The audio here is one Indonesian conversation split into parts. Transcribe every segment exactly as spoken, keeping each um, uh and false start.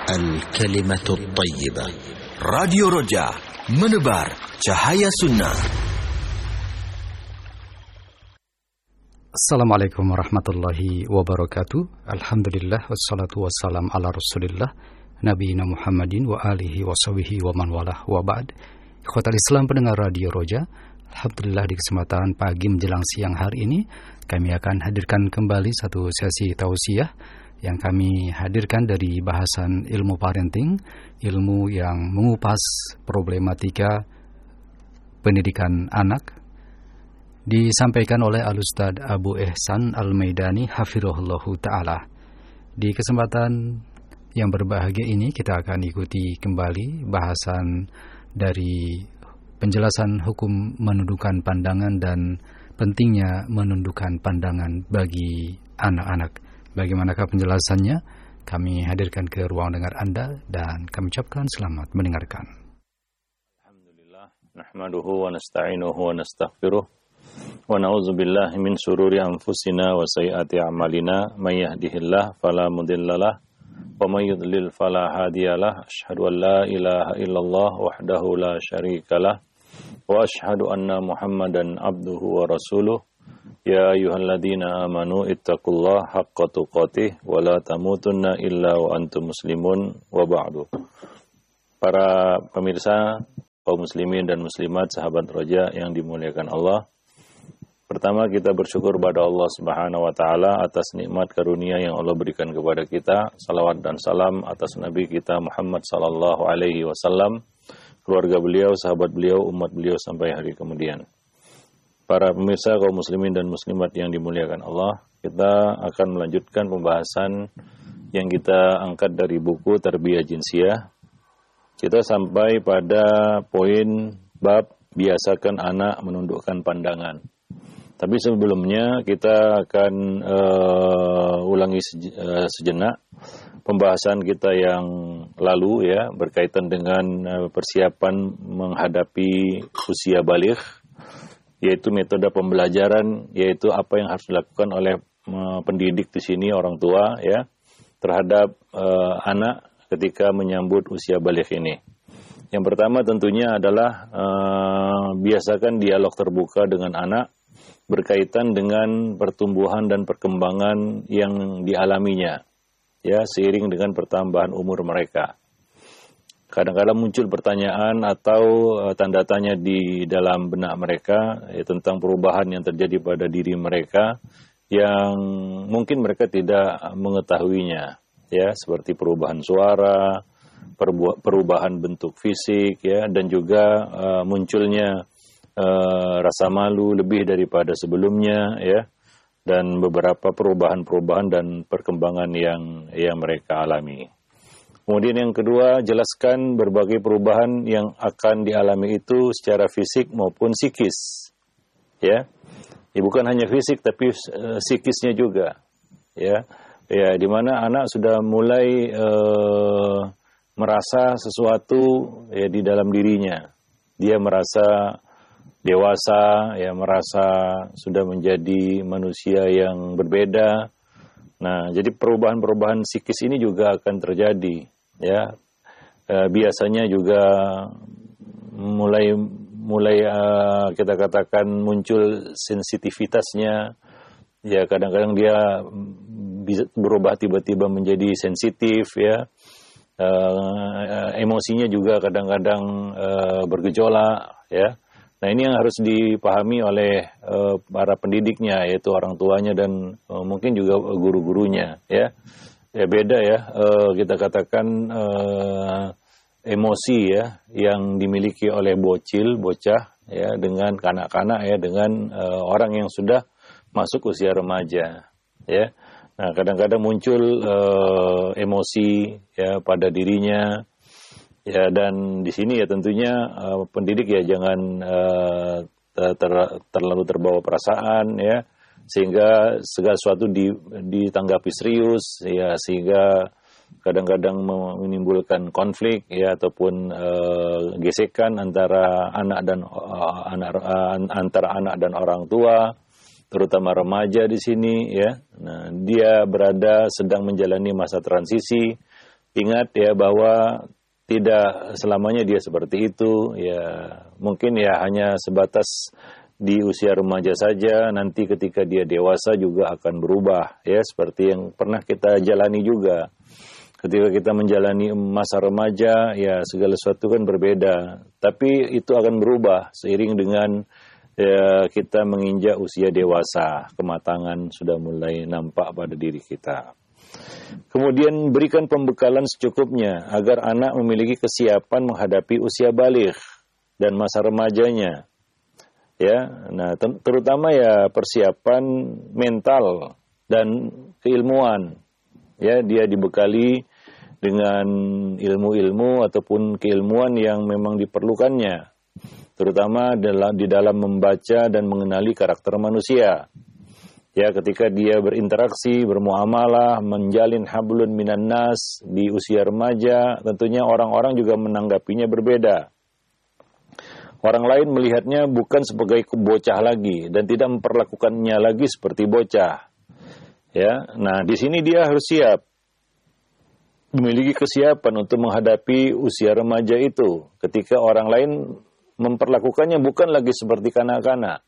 الكلمة الطيبة. راديو رجاء menebar cahaya sunnah. Assalamualaikum warahmatullahi wabarakatuh. Alhamdulillah wassalatu wassalam ala Rasulillah Nabiyina Muhammadin wa alihi wa sahbihi wa man walah wa ba'd. Ikhwatal Islam pendengar Radio Roja, alhamdulillah di kesempatan pagi menjelang siang hari ini kami akan hadirkan kembali satu sesi tausiah yang kami hadirkan dari bahasan ilmu parenting, ilmu yang mengupas problematika pendidikan anak, disampaikan oleh Al-Ustaz Abu Ihsan Al-Maidani hafizahullahu ta'ala. Di kesempatan yang berbahagia ini kita akan ikuti kembali bahasan dari penjelasan hukum menundukkan pandangan dan pentingnya menundukkan pandangan bagi anak-anak. Bagaimanakah penjelasannya? Kami hadirkan ke ruang dengar Anda dan kami ucapkan selamat mendengarkan. Alhamdulillah, nahmaduhu wa nasta'inuhu wa nastaghfiruh wa na'udzu billahi min syururi anfusina wa sayyiati a'malina may yahdihillahu fala mudhillalah wa may yudlil fala hadiyalah. Asyhadu an la ilaha illallah wahdahu la syarikalah wa asyhadu anna Muhammadan abduhu wa rasuluh. Ya ayyuhalladzina amanu ittaqullaha haqqa tuqatih wa la tamutunna illa wa antum muslimun wa ba'du. Para pemirsa, kaum muslimin dan muslimat, sahabat Roja yang dimuliakan Allah. Pertama kita bersyukur pada Allah Subhanahu wa taala atas nikmat karunia yang Allah berikan kepada kita. Salawat dan salam atas Nabi kita Muhammad sallallahu alaihi wasallam, keluarga beliau, sahabat beliau, umat beliau sampai hari kemudian. Para pemirsa kaum muslimin dan muslimat yang dimuliakan Allah, kita akan melanjutkan pembahasan yang kita angkat dari buku Tarbiyah Jinsiyah. Kita sampai pada poin bab biasakan anak menundukkan pandangan. Tapi sebelumnya kita akan uh, ulangi sej- uh, sejenak pembahasan kita yang lalu ya, berkaitan dengan uh, persiapan menghadapi usia baligh, yaitu metode pembelajaran, yaitu apa yang harus dilakukan oleh uh, pendidik di sini, orang tua ya, terhadap uh, anak ketika menyambut usia baligh ini. Yang pertama tentunya adalah uh, biasakan dialog terbuka dengan anak berkaitan dengan pertumbuhan dan perkembangan yang dialaminya ya, seiring dengan pertambahan umur mereka. Kadang-kadang muncul pertanyaan atau uh, tanda tanya di dalam benak mereka ya, tentang perubahan yang terjadi pada diri mereka yang mungkin mereka tidak mengetahuinya ya, seperti perubahan suara, perbu- perubahan bentuk fisik ya, dan juga uh, munculnya uh, rasa malu lebih daripada sebelumnya ya, dan beberapa perubahan-perubahan dan perkembangan yang yang mereka alami. Kemudian yang kedua, jelaskan berbagai perubahan yang akan dialami itu secara fisik maupun psikis. Ya. Ya bukan hanya fisik tapi uh, psikisnya juga. Ya. Ya, di mana anak sudah mulai uh, merasa sesuatu ya di dalam dirinya. Dia merasa dewasa, ya merasa sudah menjadi manusia yang berbeda. Nah, jadi perubahan-perubahan psikis ini juga akan terjadi, ya. E, biasanya juga mulai mulai uh, kita katakan muncul sensitivitasnya. Ya, kadang-kadang dia bisa berubah tiba-tiba menjadi sensitif, ya. E, emosinya juga kadang-kadang e, bergejolak, ya. Nah, ini yang harus dipahami oleh uh, para pendidiknya, yaitu orang tuanya dan uh, mungkin juga guru-gurunya, ya. Ya beda ya, uh, kita katakan uh, emosi ya yang dimiliki oleh bocil, bocah ya dengan kanak-kanak ya dengan uh, orang yang sudah masuk usia remaja, ya. Nah, kadang-kadang muncul uh, emosi ya pada dirinya. Ya, dan di sini ya tentunya uh, pendidik ya jangan uh, ter, ter, terlalu terbawa perasaan ya, sehingga segala sesuatu di, ditanggapi serius ya, sehingga kadang-kadang menimbulkan konflik ya ataupun uh, gesekan antara anak dan uh, anak uh, antara anak dan orang tua, terutama remaja di sini ya. Nah, dia berada sedang menjalani masa transisi ingat ya bahwa tidak selamanya dia seperti itu, ya mungkin ya hanya sebatas di usia remaja saja, nanti ketika dia dewasa juga akan berubah, ya seperti yang pernah kita jalani juga. Ketika kita menjalani masa remaja, ya segala sesuatu kan berbeda, tapi itu akan berubah seiring dengan ya, kita menginjak usia dewasa, kematangan sudah mulai nampak pada diri kita. Kemudian berikan pembekalan secukupnya agar anak memiliki kesiapan menghadapi usia baligh dan masa remajanya. Ya, nah terutama ya persiapan mental dan keilmuan. Ya, dia dibekali dengan ilmu-ilmu ataupun keilmuan yang memang diperlukannya, terutama dalam di dalam membaca dan mengenali karakter manusia. Ya, ketika dia berinteraksi, bermuamalah, menjalin hablun minan nas di usia remaja, tentunya orang-orang juga menanggapinya berbeda. Orang lain melihatnya bukan sebagai bocah lagi dan tidak memperlakukannya lagi seperti bocah. Ya, nah di sini dia harus siap, memiliki kesiapan untuk menghadapi usia remaja itu. Ketika orang lain memperlakukannya bukan lagi seperti kanak-kanak,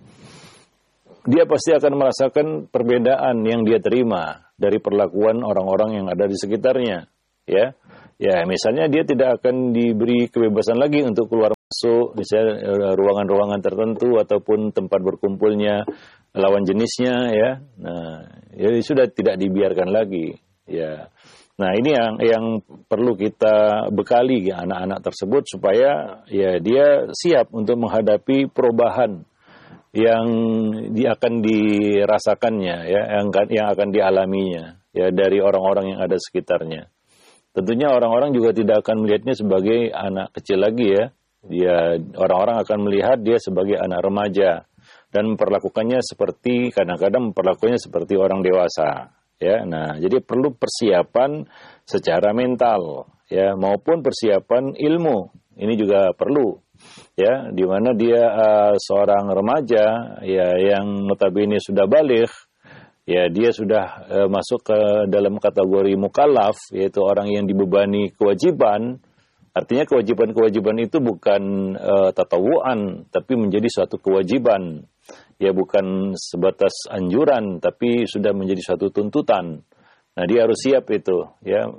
dia pasti akan merasakan perbedaan yang dia terima dari perlakuan orang-orang yang ada di sekitarnya. Ya, ya misalnya dia tidak akan diberi kebebasan lagi untuk keluar masuk, misalnya ruangan-ruangan tertentu ataupun tempat berkumpulnya lawan jenisnya. Ya, nah, ya sudah tidak dibiarkan lagi. Ya, nah ini yang yang perlu kita bekali ya, anak-anak tersebut supaya ya dia siap untuk menghadapi perubahan yang dia akan dirasakannya, ya, yang, yang akan dialaminya, ya, dari orang-orang yang ada sekitarnya. Tentunya orang-orang juga tidak akan melihatnya sebagai anak kecil lagi, ya. Dia orang-orang akan melihat dia sebagai anak remaja dan memperlakukannya seperti kadang-kadang memperlakukannya seperti orang dewasa, ya. Nah, jadi perlu persiapan secara mental, ya, maupun persiapan ilmu. Ini juga perlu, ya, di mana dia uh, seorang remaja, ya, yang notabene sudah baligh, ya, dia sudah uh, masuk ke dalam kategori mukallaf, yaitu orang yang dibebani kewajiban. Artinya kewajiban-kewajiban itu bukan uh, tatawuan, tapi menjadi suatu kewajiban, ya, bukan sebatas anjuran, tapi sudah menjadi suatu tuntutan. Nah, dia harus siap itu, ya,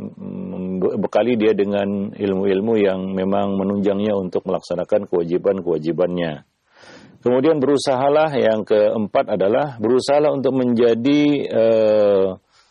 bekali dia dengan ilmu-ilmu yang memang menunjangnya untuk melaksanakan kewajiban-kewajibannya. Kemudian berusahalah, yang keempat adalah berusahalah untuk menjadi eh,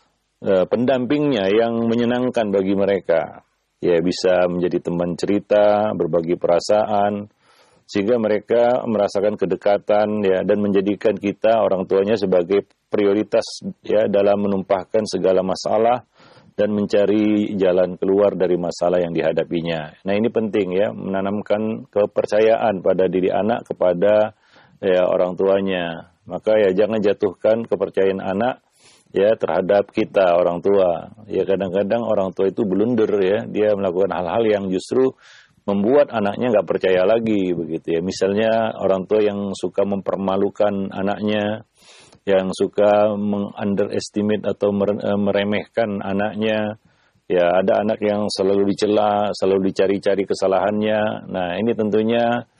eh, pendampingnya yang menyenangkan bagi mereka. Ya, bisa menjadi teman cerita, berbagi perasaan, sehingga mereka merasakan kedekatan, ya, dan menjadikan kita orang tuanya sebagai prioritas, ya, dalam menumpahkan segala masalah dan mencari jalan keluar dari masalah yang dihadapinya. Nah, ini penting, ya, menanamkan kepercayaan pada diri anak kepada, ya, orang tuanya. Maka ya jangan jatuhkan kepercayaan anak, ya, terhadap kita orang tua. Ya, kadang-kadang orang tua itu blunder, ya, dia melakukan hal-hal yang justru membuat anaknya nggak percaya lagi, begitu, ya. Misalnya orang tua yang suka mempermalukan anaknya, yang suka meng-underestimate atau meremehkan anaknya. Ya, ada anak yang selalu dicela, selalu dicari-cari kesalahannya. Nah, ini tentunya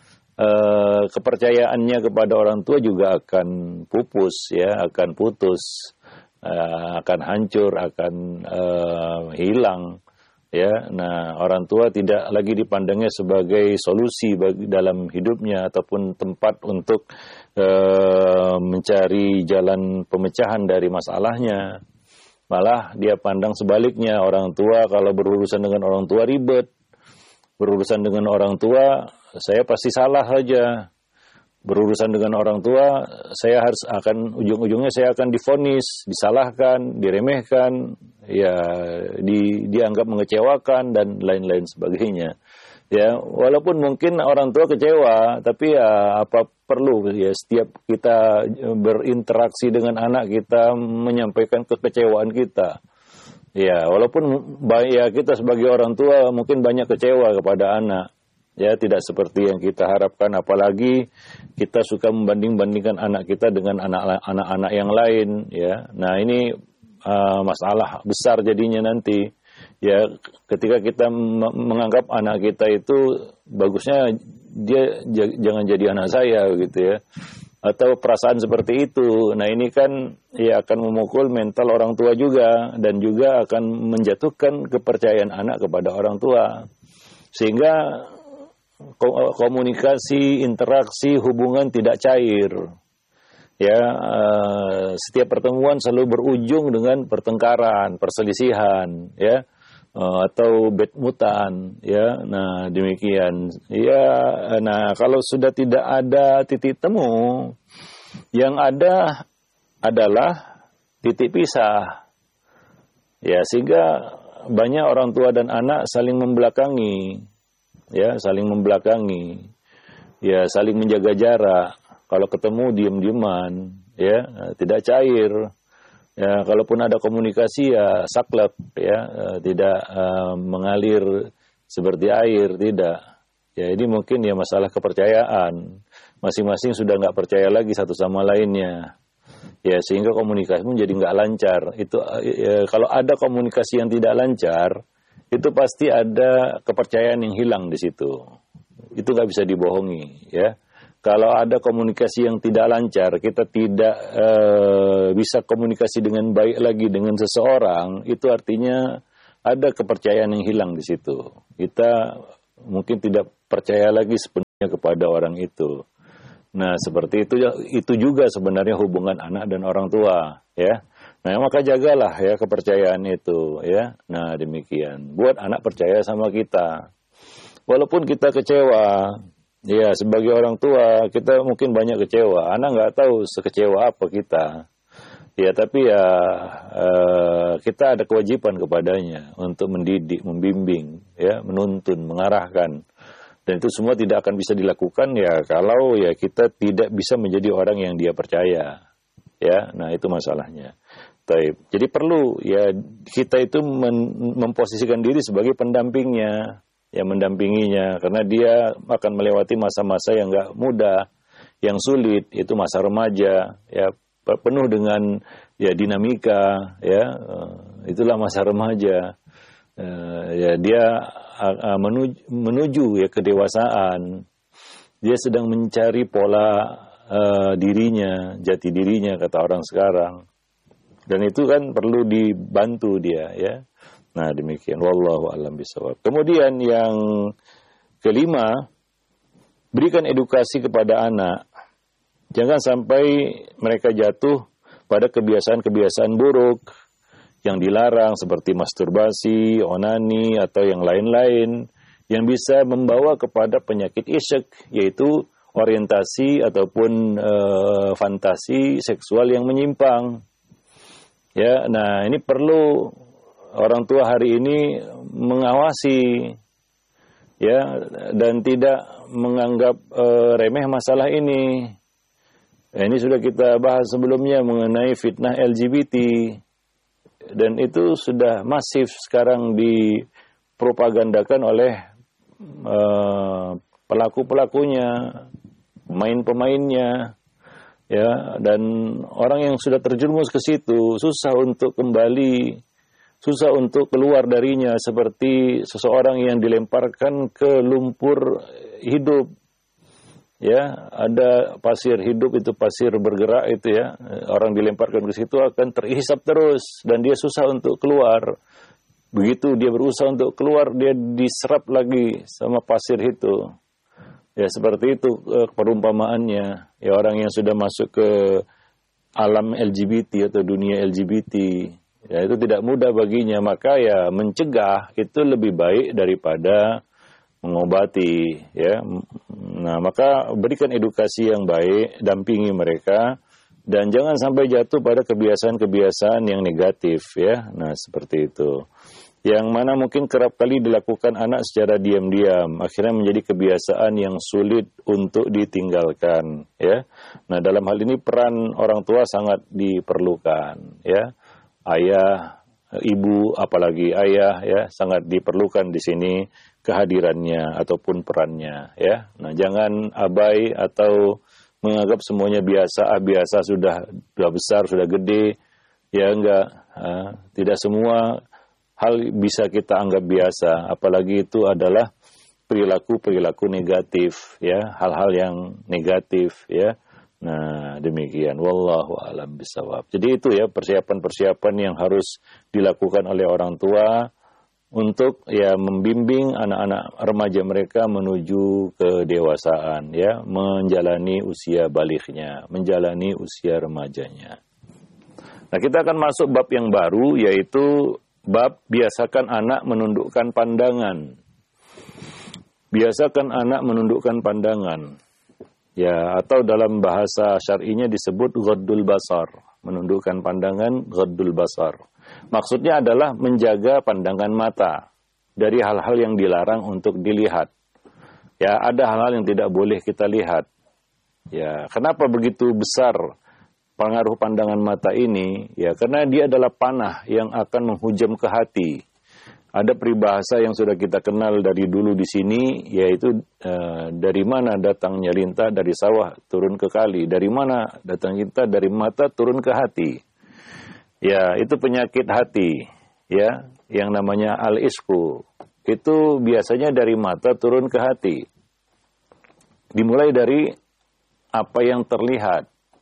eh, kepercayaannya kepada orang tua juga akan pupus, ya, akan putus, eh, akan hancur, akan eh, hilang. Ya, nah orang tua tidak lagi dipandangnya sebagai solusi bagi dalam hidupnya ataupun tempat untuk e, mencari jalan pemecahan dari masalahnya. Malah dia pandang sebaliknya, orang tua kalau berurusan dengan orang tua ribet, berurusan dengan orang tua saya pasti salah saja. Berurusan dengan orang tua, saya harus akan ujung-ujungnya saya akan divonis, disalahkan, diremehkan, ya, di, dianggap mengecewakan dan lain-lain sebagainya. Ya, walaupun mungkin orang tua kecewa, tapi ya apa perlu, ya, setiap kita berinteraksi dengan anak kita menyampaikan kekecewaan kita. Ya, walaupun ya kita sebagai orang tua mungkin banyak kecewa kepada anak. Ya, tidak seperti yang kita harapkan, apalagi kita suka membanding-bandingkan anak kita dengan anak-anak yang lain, ya. Nah, ini uh, masalah besar jadinya nanti. Ya, ketika kita menganggap anak kita itu bagusnya dia j- jangan jadi anak saya gitu ya. Atau perasaan seperti itu. Nah, ini kan ya akan memukul mental orang tua juga dan juga akan menjatuhkan kepercayaan anak kepada orang tua. Sehingga komunikasi, interaksi, hubungan tidak cair. Ya, uh, setiap pertemuan selalu berujung dengan pertengkaran, perselisihan, ya. Uh, atau betmutan, ya. Nah, demikian. Ya, nah kalau sudah tidak ada titik temu, yang ada adalah titik pisah. Ya, sehingga banyak orang tua dan anak saling membelakangi, ya, saling membelakangi, ya, saling menjaga jarak. Kalau ketemu diam-diaman, ya, tidak cair. Ya, kalaupun ada komunikasi ya saklek, ya, tidak uh, mengalir seperti air, tidak. Ya, ini mungkin ya masalah kepercayaan. Masing-masing sudah nggak percaya lagi satu sama lainnya. Ya, sehingga komunikasi pun jadi nggak lancar. Itu ya, kalau ada komunikasi yang tidak lancar, itu pasti ada kepercayaan yang hilang di situ. Itu nggak bisa dibohongi, ya. Kalau ada komunikasi yang tidak lancar, kita tidak uh, bisa komunikasi dengan baik lagi dengan seseorang, itu artinya ada kepercayaan yang hilang di situ. Kita mungkin tidak percaya lagi sepenuhnya kepada orang itu. Nah, seperti itu itu juga sebenarnya hubungan anak dan orang tua, ya. Nah, maka jagalah ya kepercayaan itu, ya. Nah, demikian. Buat anak percaya sama kita. Walaupun kita kecewa, ya, sebagai orang tua, kita mungkin banyak kecewa. Anak nggak tahu sekecewa apa kita. Ya, tapi ya eh, kita ada kewajiban kepadanya untuk mendidik, membimbing, ya, menuntun, mengarahkan. Dan itu semua tidak akan bisa dilakukan ya kalau ya kita tidak bisa menjadi orang yang dia percaya. Ya, nah itu masalahnya. Taib. Jadi perlu ya kita itu men- memposisikan diri sebagai pendampingnya. Ya, mendampinginya, karena dia akan melewati masa-masa yang nggak mudah, yang sulit, itu masa remaja, ya, penuh dengan ya dinamika, ya, itulah masa remaja, ya, dia menuju, menuju ya kedewasaan, dia sedang mencari pola uh, dirinya, jati dirinya kata orang sekarang, dan itu kan perlu dibantu dia, ya. Nah, demikian. Wallahu a'lam bishawab. Kemudian yang kelima, berikan edukasi kepada anak. Jangan sampai mereka jatuh pada kebiasaan-kebiasaan buruk yang dilarang seperti masturbasi, onani, atau yang lain-lain yang bisa membawa kepada penyakit isyek, yaitu orientasi ataupun e, fantasi seksual yang menyimpang. Ya, nah ini perlu orang tua hari ini mengawasi, ya, dan tidak menganggap uh, remeh masalah ini. Nah, ini sudah kita bahas sebelumnya mengenai fitnah L G B T, dan itu sudah masif sekarang dipropagandakan oleh uh, pelaku-pelakunya, pemain-pemainnya, ya, dan orang yang sudah terjerumus ke situ susah untuk kembali. Susah untuk keluar darinya, seperti seseorang yang dilemparkan ke lumpur hidup. Ya, ada pasir hidup, itu pasir bergerak itu, ya. Orang dilemparkan ke situ akan terhisap terus dan dia susah untuk keluar. Begitu dia berusaha untuk keluar, dia diserap lagi sama pasir itu. Ya, seperti itu perumpamaannya. Ya, orang yang sudah masuk ke alam L G B T atau dunia L G B T, ya, itu tidak mudah baginya, maka ya mencegah itu lebih baik daripada mengobati, ya. Nah, maka berikan edukasi yang baik, dampingi mereka, dan jangan sampai jatuh pada kebiasaan-kebiasaan yang negatif, ya. Nah, seperti itu. Yang mana mungkin kerap kali dilakukan anak secara diam-diam, akhirnya menjadi kebiasaan yang sulit untuk ditinggalkan, ya. Nah, dalam hal ini peran orang tua sangat diperlukan, ya. Ayah, ibu, apalagi ayah, ya, sangat diperlukan di sini kehadirannya ataupun perannya, ya. Nah, jangan abai atau menganggap semuanya biasa, ah, biasa sudah sudah besar, sudah gede, ya, enggak. Ah, tidak semua hal bisa kita anggap biasa, apalagi itu adalah perilaku-perilaku negatif, ya, hal-hal yang negatif, ya. Nah, demikian. Wallahu a'lam bishawab. Jadi itu ya persiapan-persiapan yang harus dilakukan oleh orang tua untuk ya membimbing anak-anak remaja mereka menuju kedewasaan, ya, menjalani usia balighnya, menjalani usia remajanya. Nah, kita akan masuk bab yang baru, yaitu bab biasakan anak menundukkan pandangan. Biasakan anak menundukkan pandangan. Ya, atau dalam bahasa syar'inya disebut ghaddul basar, menundukkan pandangan, ghaddul basar. Maksudnya adalah menjaga pandangan mata dari hal-hal yang dilarang untuk dilihat. Ya, ada hal-hal yang tidak boleh kita lihat. Ya, kenapa begitu besar pengaruh pandangan mata ini? Ya, karena dia adalah panah yang akan menghujam ke hati. Ada peribahasa yang sudah kita kenal dari dulu di sini, yaitu uh, dari mana datangnya lintah, dari sawah turun ke kali. Dari mana datang lintah, dari mata turun ke hati. Ya, itu penyakit hati, ya, yang namanya al-isku. Itu biasanya dari mata turun ke hati. Dimulai dari apa yang terlihat.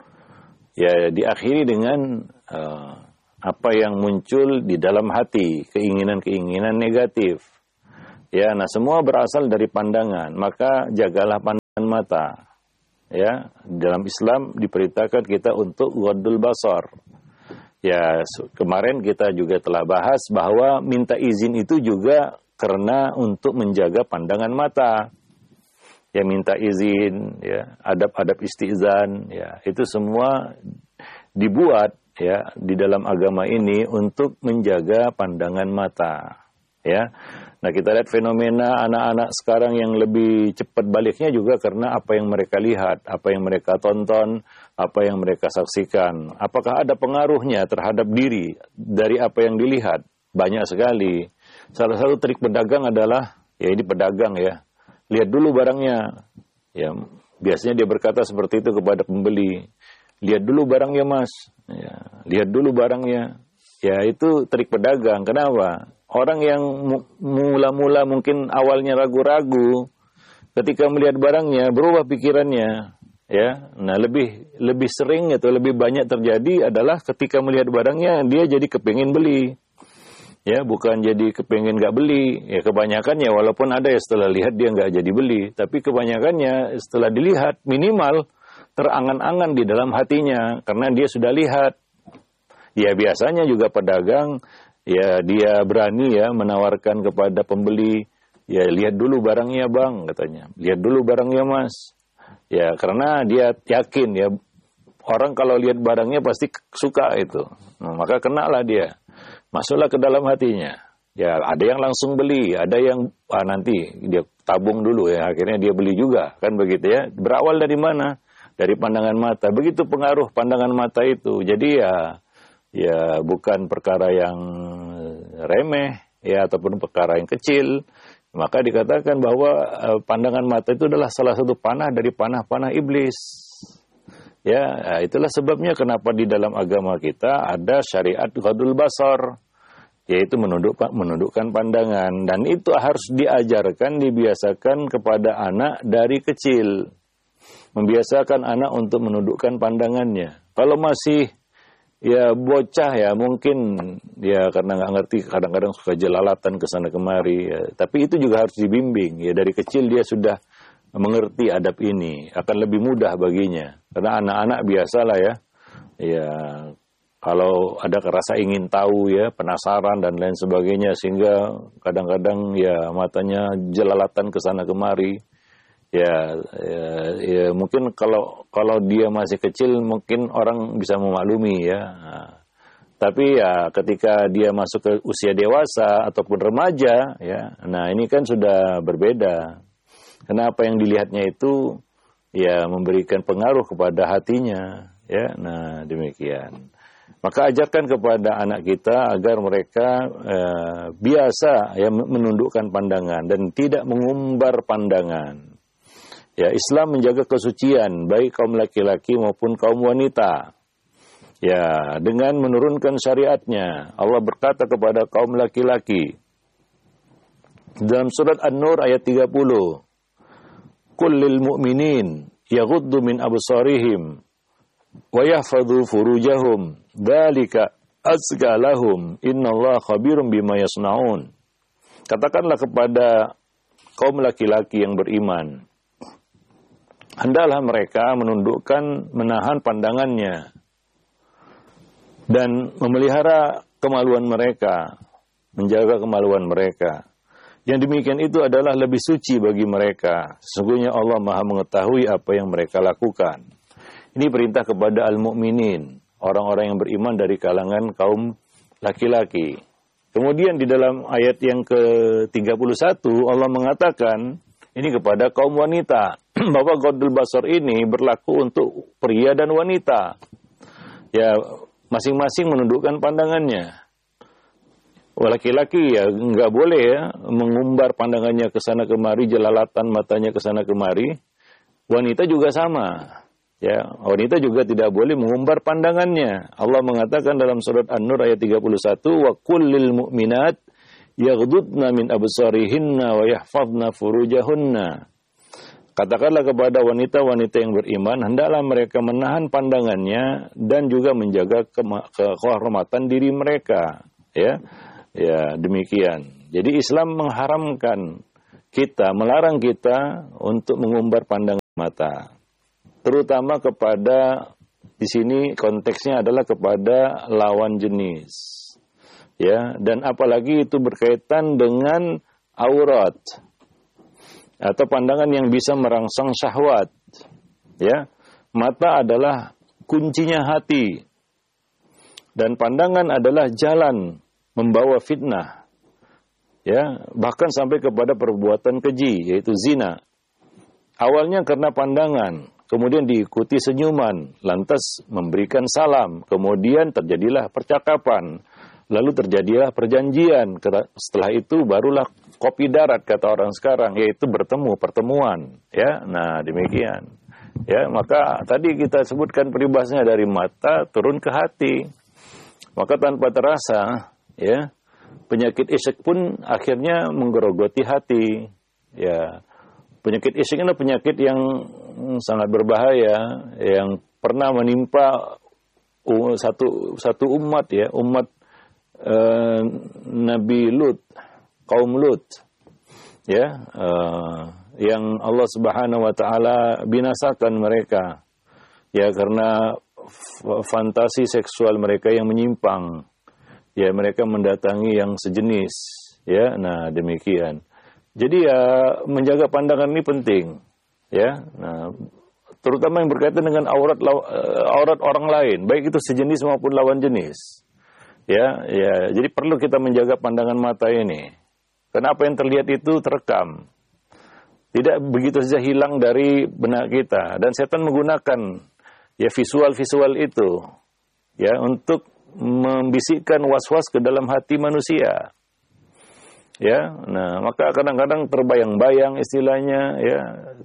Ya, diakhiri dengan uh, apa yang muncul di dalam hati, keinginan-keinginan negatif. Ya, nah semua berasal dari pandangan, maka jagalah pandangan mata. Ya, dalam Islam diperintahkan kita untuk ghaddul basar. Ya, kemarin kita juga telah bahas bahwa minta izin itu juga karena untuk menjaga pandangan mata. Ya, minta izin, ya, adab-adab istizan, ya, itu semua dibuat ya di dalam agama ini untuk menjaga pandangan mata, ya. Nah, kita lihat fenomena anak-anak sekarang yang lebih cepat baliknya juga karena apa yang mereka lihat, apa yang mereka tonton, apa yang mereka saksikan. Apakah ada pengaruhnya terhadap diri dari apa yang dilihat? Banyak sekali. Salah satu trik pedagang adalah, ya ini pedagang ya, lihat dulu barangnya. Ya, biasanya dia berkata seperti itu kepada pembeli. Lihat dulu barangnya mas, ya, lihat dulu barangnya. Ya, itu trik pedagang. Kenapa? Orang yang mula-mula mungkin awalnya ragu-ragu, ketika melihat barangnya berubah pikirannya. Ya, nah lebih lebih sering atau lebih banyak terjadi adalah ketika melihat barangnya dia jadi kepingin beli. Ya, bukan jadi kepingin nggak beli. Ya, kebanyakannya walaupun ada ya setelah lihat dia nggak jadi beli, tapi kebanyakannya setelah dilihat minimal terangan-angan di dalam hatinya karena dia sudah lihat. Ya, biasanya juga pedagang ya dia berani ya menawarkan kepada pembeli, ya lihat dulu barangnya bang, katanya. Lihat dulu barangnya mas. Ya, karena dia yakin ya orang kalau lihat barangnya pasti suka itu. Nah, maka kenalah dia. Masuklah ke dalam hatinya. Ya, ada yang langsung beli, ada yang ah, nanti dia tabung dulu ya, akhirnya dia beli juga, kan begitu ya. Berawal dari mana? Dari pandangan mata. Begitu pengaruh pandangan mata itu. Jadi ya ya bukan perkara yang remeh ya ataupun perkara yang kecil. Maka dikatakan bahwa uh, pandangan mata itu adalah salah satu panah dari panah-panah iblis. Ya, itulah sebabnya kenapa di dalam agama kita ada syariat ghaddul basar, yaitu menunduk menundukkan pandangan, dan itu harus diajarkan, dibiasakan kepada anak dari kecil. Membiasakan anak untuk menundukkan pandangannya. Kalau masih ya bocah ya mungkin ya karena nggak ngerti kadang-kadang suka jelalatan ke sana kemari. Ya. Tapi itu juga harus dibimbing. Ya, dari kecil dia sudah mengerti adab ini, akan lebih mudah baginya. Karena anak-anak biasalah ya. Ya, kalau ada rasa ingin tahu ya, penasaran dan lain sebagainya, sehingga kadang-kadang ya matanya jelalatan ke sana kemari. Ya, ya, ya mungkin kalau kalau dia masih kecil mungkin orang bisa memaklumi ya. Nah, tapi ya ketika dia masuk ke usia dewasa ataupun remaja ya, nah ini kan sudah berbeda. Karena apa yang dilihatnya itu ya memberikan pengaruh kepada hatinya ya. Nah, demikian. Maka ajarkan kepada anak kita agar mereka eh, biasa ya menundukkan pandangan dan tidak mengumbar pandangan. Ya, Islam menjaga kesucian baik kaum laki-laki maupun kaum wanita. Ya, dengan menurunkan syariatnya. Allah berkata kepada kaum laki-laki dalam surat An-Nur ayat tiga puluh, "Qul lil mu'minin yaghuddu min absarihim wa yahfadhu furujahum, dzalika azka lahum, innallaha khabirum bima yasnaun." Katakanlah kepada kaum laki-laki yang beriman, hendaklah mereka menundukkan, menahan pandangannya dan memelihara kemaluan mereka, menjaga kemaluan mereka. Yang demikian itu adalah lebih suci bagi mereka. Sesungguhnya Allah Maha mengetahui apa yang mereka lakukan. Ini perintah kepada al-mu'minin, orang-orang yang beriman dari kalangan kaum laki-laki. Kemudian di dalam ayat yang ke tiga puluh satu, Allah mengatakan ini kepada kaum wanita, bahwa ghaddul basar ini berlaku untuk pria dan wanita. Ya, masing-masing menundukkan pandangannya. Laki-laki ya nggak boleh ya mengumbar pandangannya ke sana kemari, jelalatan matanya ke sana kemari. Wanita juga sama. Ya, wanita juga tidak boleh mengumbar pandangannya. Allah mengatakan dalam surat An-Nur ayat tiga puluh satu, "Wa kullil mu'minat yaghdudna min absarihinna wa yahfazna furujahunna." Katakanlah kepada wanita-wanita yang beriman, hendaklah mereka menahan pandangannya dan juga menjaga ke- kehormatan diri mereka. Ya, ya demikian. Jadi Islam mengharamkan kita, melarang kita untuk mengumbar pandangan mata, terutama kepada, di sini konteksnya adalah kepada lawan jenis. Ya, dan apalagi itu berkaitan dengan aurat atau pandangan yang bisa merangsang syahwat. Ya, mata adalah kuncinya hati. Dan pandangan adalah jalan membawa fitnah. Ya, bahkan sampai kepada perbuatan keji, yaitu zina. Awalnya karena pandangan, kemudian diikuti senyuman, lantas memberikan salam, kemudian terjadilah percakapan, lalu terjadilah perjanjian. Setelah itu barulah kopi darat kata orang sekarang, yaitu bertemu, pertemuan. Ya, nah demikian. Ya, maka tadi kita sebutkan peribahasanya dari mata turun ke hati. Maka tanpa terasa, ya, penyakit isyik pun akhirnya menggerogoti hati. Ya, penyakit isyik ini penyakit yang sangat berbahaya, yang pernah menimpa satu satu umat, ya, umat eh, Nabi Lut, kaum Lut, ya, eh, yang Allah Subhanahu wa taala binasakan mereka, ya, karena fantasi seksual mereka yang menyimpang. Ya, mereka mendatangi yang sejenis, ya. Nah, demikian. Jadi ya menjaga pandangan ini penting, ya. Nah, terutama yang berkaitan dengan aurat aurat orang lain, baik itu sejenis maupun lawan jenis. Ya, ya. Jadi perlu kita menjaga pandangan mata ini. Karena apa yang terlihat itu terekam. Tidak begitu saja hilang dari benak kita, dan setan menggunakan ya visual-visual itu, ya, untuk membisikkan was-was ke dalam hati manusia. Ya, nah maka kadang-kadang terbayang-bayang istilahnya, ya,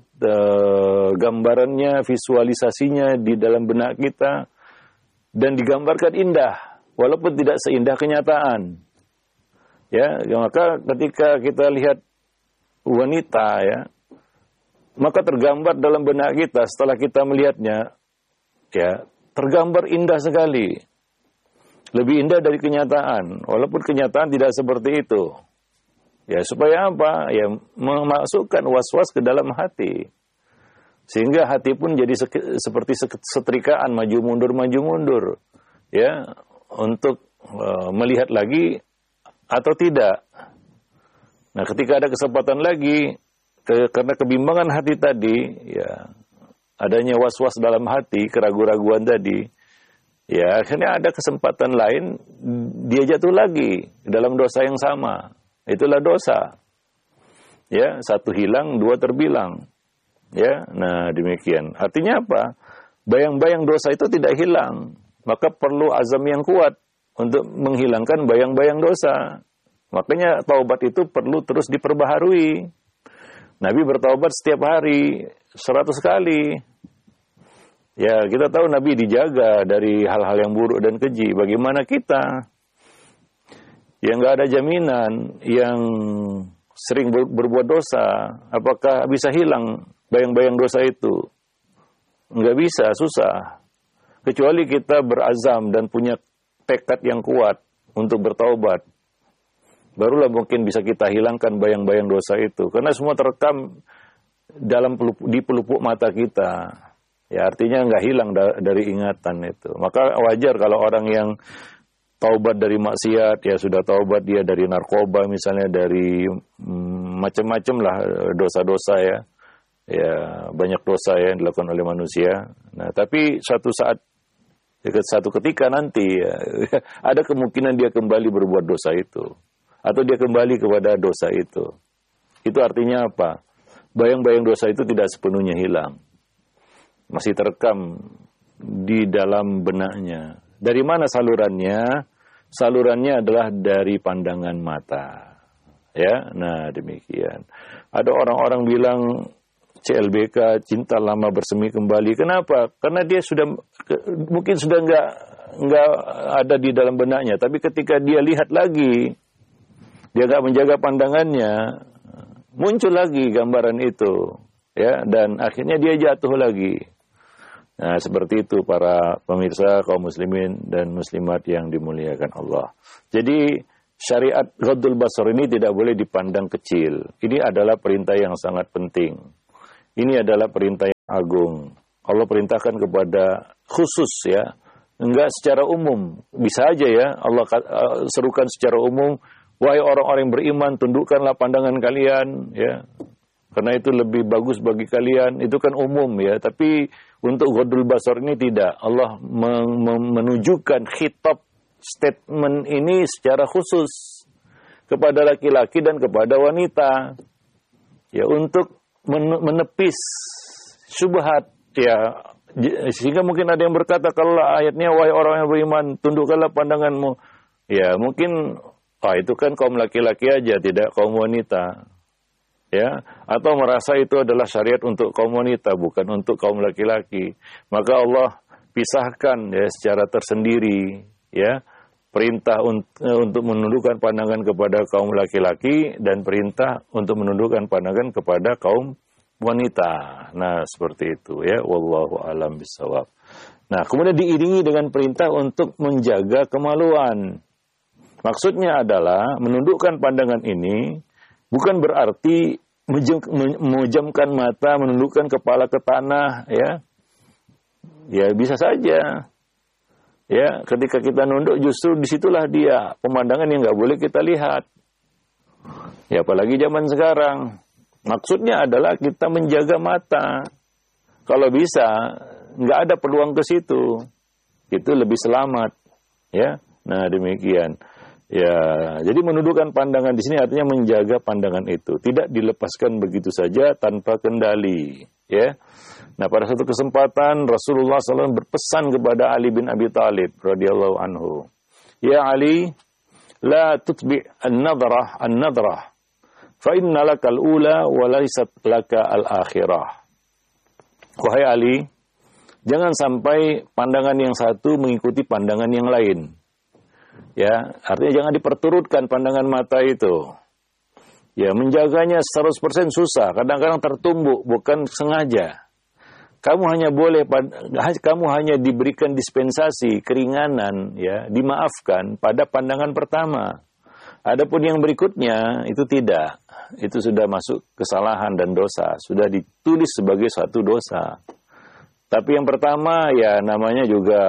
gambarannya, visualisasinya di dalam benak kita, dan digambarkan indah, walaupun tidak seindah kenyataan. Ya, maka ketika kita lihat wanita, ya, maka tergambar dalam benak kita setelah kita melihatnya, ya, tergambar indah sekali. Lebih indah dari kenyataan, walaupun kenyataan tidak seperti itu. Ya, supaya apa? Ya, memasukkan was-was ke dalam hati. Sehingga hati pun jadi se- seperti setrikaan, maju mundur, maju mundur. Ya, untuk uh, melihat lagi atau tidak. Nah, ketika ada kesempatan lagi, ke, karena kebimbangan hati tadi, ya, adanya was-was dalam hati, keraguan-raguan tadi, ya, akhirnya ada kesempatan lain, dia jatuh lagi dalam dosa yang sama. Itulah dosa. Ya, satu hilang, dua terbilang. Ya, nah demikian. Artinya apa? Bayang-bayang dosa itu tidak hilang. Maka perlu azam yang kuat untuk menghilangkan bayang-bayang dosa. Makanya taubat itu perlu terus diperbaharui. Nabi bertaubat setiap hari, seratus kali. Ya, kita tahu Nabi dijaga dari hal-hal yang buruk dan keji. Bagaimana kita yang nggak ada jaminan, yang sering ber- berbuat dosa, apakah bisa hilang bayang-bayang dosa itu? Nggak bisa, susah. Kecuali kita berazam dan punya tekad yang kuat untuk bertaubat. Barulah mungkin bisa kita hilangkan bayang-bayang dosa itu. Karena semua terekam dalam pelupuk, di pelupuk mata kita. Ya, artinya nggak hilang da- dari ingatan itu. Maka wajar kalau orang yang taubat dari maksiat, ya sudah taubat dia dari narkoba misalnya, dari hmm, macam-macam lah dosa-dosa ya. Ya, banyak dosa ya yang dilakukan oleh manusia. Nah, tapi suatu saat, satu ketika nanti ya, ada kemungkinan dia kembali berbuat dosa itu. Atau dia kembali kepada dosa itu. Itu artinya apa? Bayang-bayang dosa itu tidak sepenuhnya hilang. Masih terekam di dalam benaknya. Dari mana salurannya? Salurannya adalah dari pandangan mata. Ya, nah demikian. Ada orang-orang bilang C L B K, cinta lama bersemi kembali. Kenapa? Karena dia sudah mungkin sudah nggak nggak ada di dalam benaknya. Tapi ketika dia lihat lagi, dia nggak menjaga pandangannya, muncul lagi gambaran itu, ya, dan akhirnya dia jatuh lagi. Nah, seperti itu para pemirsa kaum muslimin dan muslimat yang dimuliakan Allah. Jadi syariat ghaddul basar ini tidak boleh dipandang kecil. Ini adalah perintah yang sangat penting. Ini adalah perintah yang agung. Allah perintahkan kepada khusus ya, enggak secara umum. Bisa aja ya Allah uh, serukan secara umum, wahai orang-orang yang beriman, tundukkanlah pandangan kalian ya. Karena itu lebih bagus bagi kalian. Itu kan umum ya. Tapi untuk ghaddul basar ini tidak. Allah menunjukkan khitab statement ini secara khusus kepada laki-laki dan kepada wanita. Ya, untuk menepis syubhat ya. Sehingga mungkin ada yang berkata, kalau ayatnya wahai orang yang beriman, tundukkanlah pandanganmu. Ya, mungkin ah itu kan kaum laki-laki aja, tidak kaum wanita. Ya, atau merasa itu adalah syariat untuk kaum wanita, bukan untuk kaum laki-laki. Maka Allah pisahkan ya secara tersendiri ya, perintah un- untuk menundukkan pandangan kepada kaum laki-laki dan perintah untuk menundukkan pandangan kepada kaum wanita. Nah, seperti itu ya, wallahu a'lam bishawab. Nah, kemudian diiringi dengan perintah untuk menjaga kemaluan. Maksudnya adalah menundukkan pandangan ini bukan berarti memejamkan mata, menundukkan kepala ke tanah, ya. Ya bisa saja. Ya, ketika kita nunduk justru disitulah dia pemandangan yang nggak boleh kita lihat. Ya, apalagi zaman sekarang. Maksudnya adalah kita menjaga mata. Kalau bisa, nggak ada peluang ke situ. Itu lebih selamat. Ya, nah demikian. Ya, jadi menundukkan pandangan di sini artinya menjaga pandangan itu, tidak dilepaskan begitu saja tanpa kendali. Ya, nah pada satu kesempatan Rasulullah shallallahu alaihi wasallam berpesan kepada Ali bin Abi Thalib radhiyallahu anhu, ya Ali, la tutbi an-nadrah an-nadrah, fa inna lakal ula wa laysat laka al-akhirah. Wahai Ali, jangan sampai pandangan yang satu mengikuti pandangan yang lain. Ya, artinya jangan diperturutkan pandangan mata itu. Ya, menjaganya seratus persen susah, kadang-kadang tertumbuk, bukan sengaja. Kamu hanya boleh, kamu hanya diberikan dispensasi, keringanan, ya, dimaafkan pada pandangan pertama. Adapun yang berikutnya, itu tidak. Itu sudah masuk kesalahan dan dosa, sudah ditulis sebagai suatu dosa. Tapi yang pertama ya namanya juga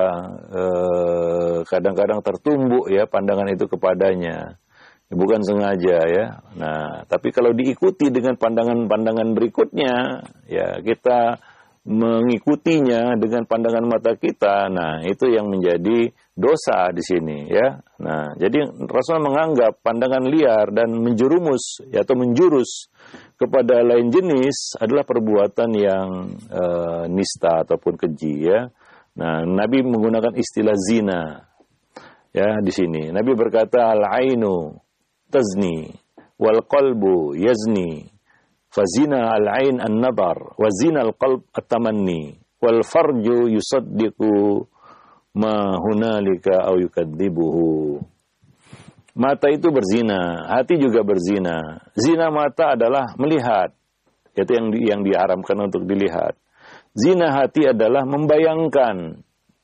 eh, kadang-kadang tertumbuk ya pandangan itu kepadanya. Bukan sengaja ya. Nah, tapi kalau diikuti dengan pandangan-pandangan berikutnya, ya kita mengikutinya dengan pandangan mata kita. Nah, itu yang menjadi dosa di sini ya. Nah, jadi Rasul menganggap pandangan liar dan menjerumus ya, atau menjurus kepada lain jenis adalah perbuatan yang e, nista ataupun keji ya. Nah, Nabi menggunakan istilah zina ya di sini. Nabi berkata al-ainu tazni wal qalbu yazni. Fazina al-ain an-nadar wa zina al-qalb at-tamanni wal farju yusaddiqu ma hunalika aw yukadzibuhu. Mata itu berzina, hati juga berzina. Zina mata adalah melihat, itu yang di, yang diharamkan untuk dilihat. Zina hati adalah membayangkan,